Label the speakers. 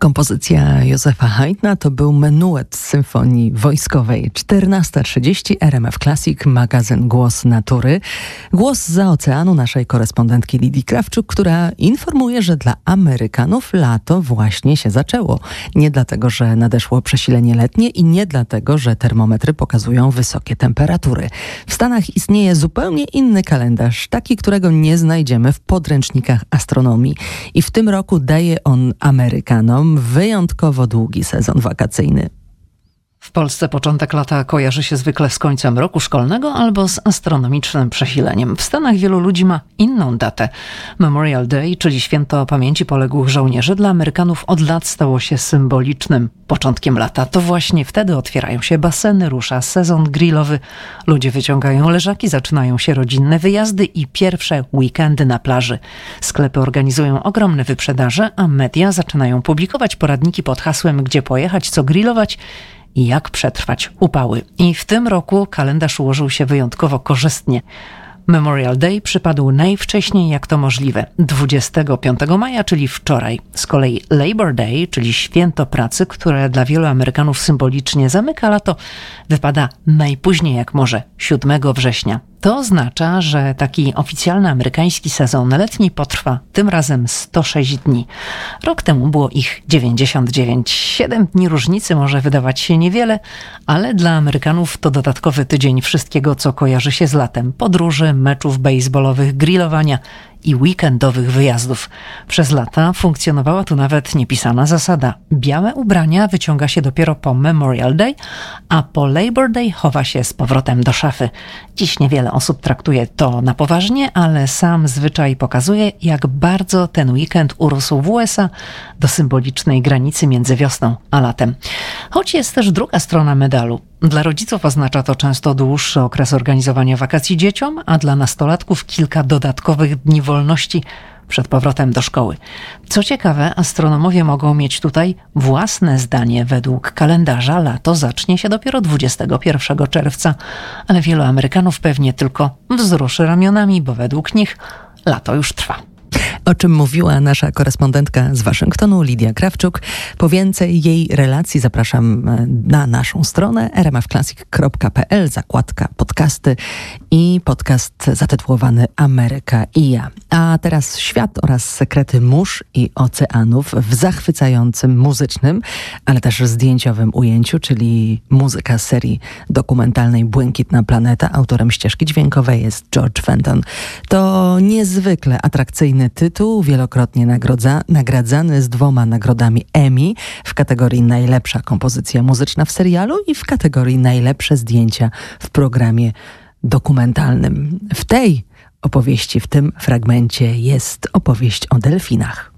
Speaker 1: Kompozycja Józefa Haydna to był menuet z symfonii wojskowej. 14:30 RMF Classic, magazyn Głos Natury. Głos zza oceanu naszej korespondentki Lidii Krawczuk, która informuje, że dla Amerykanów lato właśnie się zaczęło. Nie dlatego, że nadeszło przesilenie letnie i nie dlatego, że termometry pokazują wysokie temperatury. W Stanach istnieje zupełnie inny kalendarz, taki, którego nie znajdziemy w podręcznikach astronomii. I w tym roku daje on Amerykanom wyjątkowo długi sezon wakacyjny.
Speaker 2: W Polsce początek lata kojarzy się zwykle z końcem roku szkolnego albo z astronomicznym przesileniem. W Stanach wielu ludzi ma inną datę. Memorial Day, czyli święto pamięci poległych żołnierzy, dla Amerykanów od lat stało się symbolicznym początkiem lata. To właśnie wtedy otwierają się baseny, rusza sezon grillowy, ludzie wyciągają leżaki, zaczynają się rodzinne wyjazdy i pierwsze weekendy na plaży. Sklepy organizują ogromne wyprzedaże, a media zaczynają publikować poradniki pod hasłem gdzie pojechać, co grillować i jak przetrwać upały. I w tym roku kalendarz ułożył się wyjątkowo korzystnie. Memorial Day przypadł najwcześniej jak to możliwe, 25 maja, czyli wczoraj. Z kolei Labor Day, czyli święto pracy, które dla wielu Amerykanów symbolicznie zamyka lato, wypada najpóźniej jak może 7 września. To oznacza, że taki oficjalny amerykański sezon letni potrwa tym razem 106 dni. Rok temu było ich 99. 7 dni różnicy może wydawać się niewiele, ale dla Amerykanów to dodatkowy tydzień wszystkiego, co kojarzy się z latem. Podróży, meczów baseballowych, grillowania i weekendowych wyjazdów. Przez lata funkcjonowała tu nawet niepisana zasada. Białe ubrania wyciąga się dopiero po Memorial Day, a po Labor Day chowa się z powrotem do szafy. Dziś niewiele osób traktuje to na poważnie, ale sam zwyczaj pokazuje, jak bardzo ten weekend urósł w USA do symbolicznej granicy między wiosną a latem. Choć jest też druga strona medalu. Dla rodziców oznacza to często dłuższy okres organizowania wakacji dzieciom, a dla nastolatków kilka dodatkowych dni wolności przed powrotem do szkoły. Co ciekawe, astronomowie mogą mieć tutaj własne zdanie. Według kalendarza lato zacznie się dopiero 21 czerwca, ale wielu Amerykanów pewnie tylko wzruszy ramionami, bo według nich lato już trwa.
Speaker 1: O czym mówiła nasza korespondentka z Waszyngtonu, Lidia Krawczuk. Po więcej jej relacji zapraszam na naszą stronę rmfclassic.pl, zakładka podcasty i podcast zatytułowany Ameryka i ja. A teraz świat oraz sekrety mórz i oceanów w zachwycającym muzycznym, ale też zdjęciowym ujęciu, czyli muzyka z serii dokumentalnej Błękitna Planeta. Autorem ścieżki dźwiękowej jest George Fenton. To niezwykle atrakcyjny tytuł, wielokrotnie nagradzany z 2 nagrodami Emmy w kategorii najlepsza kompozycja muzyczna w serialu i w kategorii najlepsze zdjęcia w programie dokumentalnym. W tej opowieści, w tym fragmencie jest opowieść o delfinach.